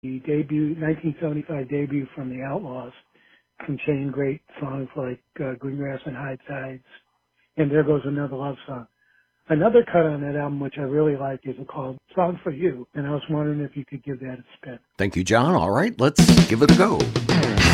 debut, 1975 debut from the Outlaws contained great songs like Green Grass and High Tides, and There Goes Another Love Song. Another cut on that album, which I really like, is called Song for You, and I was wondering if you could give that a spin. Thank you, John. All right, let's give it a go.